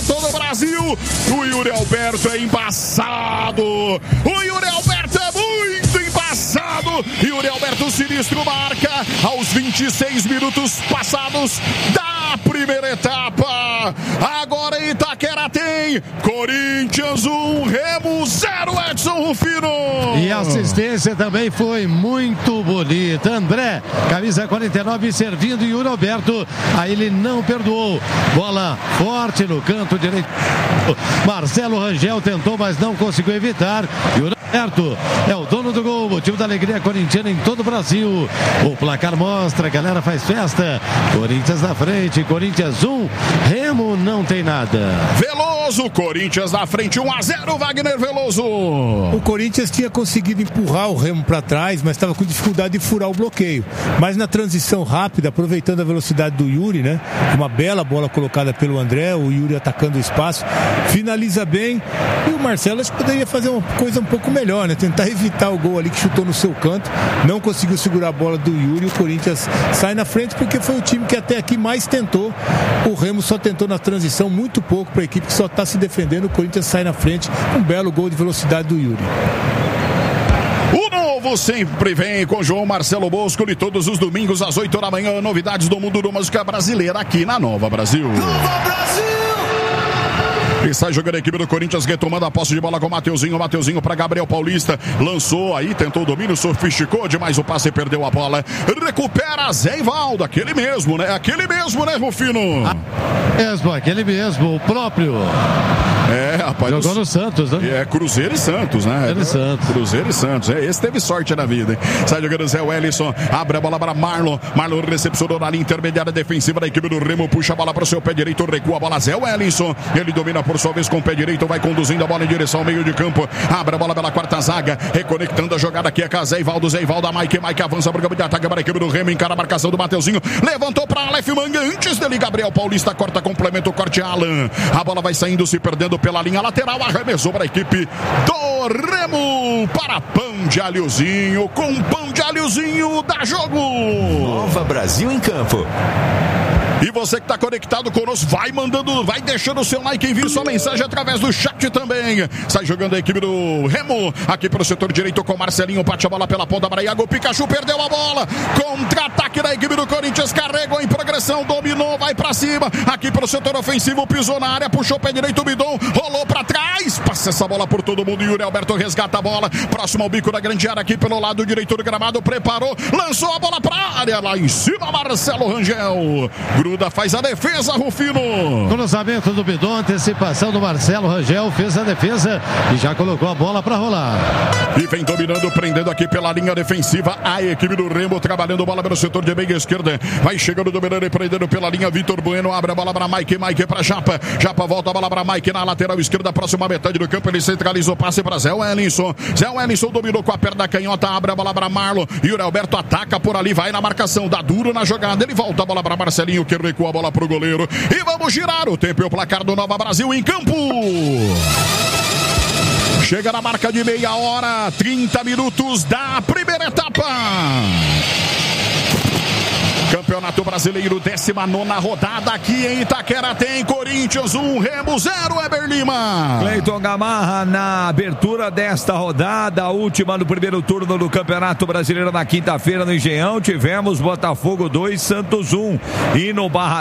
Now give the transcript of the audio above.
em todo o Brasil. O Yuri Alberto é embaçado. O Yuri Alberto é muito embaçado. Yuri Alberto Sinistro marca aos 26 minutos passados da primeira etapa. Agora em Itaquera tem Corinthians 1, Remo 0, Edson Rufino. E a assistência também foi muito bonita. André, camisa 49, servindo Yuri Alberto. Aí ele não perdoou. Bola forte no canto direito. Marcelo Rangel tentou, mas não conseguiu evitar. Yuri Alberto é o dono do gol, motivo da alegria corintiana em todo o Brasil. O placar mostra, a galera faz festa. Corinthians na frente, Corinthians 1, Remo não tem nada. Veloso, Corinthians na frente, 1-0, Wagner Veloso. O Corinthians tinha conseguido empurrar o Remo para trás, mas estava com dificuldade de furar o bloqueio. Mas na transição rápida, aproveitando a velocidade do Yuri, né? Uma bela bola colocada pelo André, o Yuri atacando o espaço, finaliza bem. E o Marcelo acho que poderia fazer uma coisa um pouco melhor, né? Tentar evitar o gol ali que chutou no seu canto, não conseguiu segurar a bola do Yuri. O Corinthians sai na frente porque foi o time que até aqui mais tentou. O Remo só tentou na transição muito pouco para a equipe que só está se defendendo. O Corinthians sai na frente, um belo gol de velocidade do Yuri. O novo sempre vem com João Marcelo Boscoli todos os domingos às 8 da manhã. Novidades do mundo da música brasileira aqui na Nova Brasil. Nova Brasil! E sai jogando a equipe do Corinthians, retomando a posse de bola com o Mateuzinho. Mateuzinho para Gabriel Paulista. Lançou aí, tentou o domínio, sofisticou demais o passe e perdeu a bola. Recupera Zé Ivaldo, aquele mesmo, né? Aquele mesmo, né, Rufino? Aquele mesmo, o próprio. É, rapaz. Jogou no Santos, né? É, Cruzeiro e Santos, né? Cruzeiro e Santos. É, esse teve sorte na vida, hein? Sai jogando Zé Wellison, abre a bola para Marlon. Marlon recepcionou na linha intermediária defensiva da equipe do Remo, puxa a bola para o seu pé direito, recua a bola Zé Wellison. Ele domina por sua vez com o pé direito, vai conduzindo a bola em direção ao meio de campo. Abre a bola pela quarta zaga, reconectando a jogada aqui é com Zé Ivaldo, a Mike avança para o campo de ataque para a equipe do Remo, encara a marcação do Mateuzinho, levantou para Aleph Manga, antes dele Gabriel Paulista, corta, complementa o corte Alan. A bola vai saindo, se perdendo pela linha lateral, arremessou para a equipe do Remo, para Pão de Alhozinho, com Pão de Alhozinho, dá jogo. Nova Brasil em campo. E você que está conectado conosco, vai mandando, vai deixando o seu like, envie sua mensagem através do chat também. Sai jogando a equipe do Remo, aqui para o setor direito com Marcelinho, bate a bola pela ponta para Iago, Pikachu perdeu a bola, contra-ataque da equipe do Corinthians, carregou em progressão, dominou, vai para cima, aqui para o setor ofensivo, pisou na área, puxou o pé direito, o Bidon, rolou para trás, passa essa bola por todo mundo, Yuri Alberto resgata a bola, próximo ao bico da grande área, aqui pelo lado direito do gramado, preparou, lançou a bola para a área, lá em cima Marcelo Rangel, Gruda faz a defesa, Rufino. Cruzamento do Bidon, antecipação do Marcelo Rangel, fez a defesa e já colocou a bola para rolar. E vem dominando, prendendo aqui pela linha defensiva a equipe do Remo, trabalhando bola pelo setor de meia esquerda, vai chegando, dominando e prendendo pela linha, Vitor Bueno, abre a bola para Mike para Japa volta a bola para Mike na lateral esquerda, próxima metade do campo, ele centraliza o passe para Zé Wellison dominou com a perna canhota, abre a bola para Marlon, Yuri Alberto ataca por ali, vai na marcação, dá duro na jogada, ele volta a bola para Marcelinho, que recua a bola pro goleiro, e vamos girar o tempo e o placar do Nova Brasil em campo. Chega na marca de meia hora, 30 minutos da primeira etapa. Campeonato Brasileiro, 19ª rodada aqui em Itaquera, tem Corinthians 1, Remo 0, Eber Lima. Cleiton Gamarra na abertura desta rodada, a última do primeiro turno do Campeonato Brasileiro na quinta-feira no Engenhão, tivemos Botafogo 2, Santos 1, e no Barra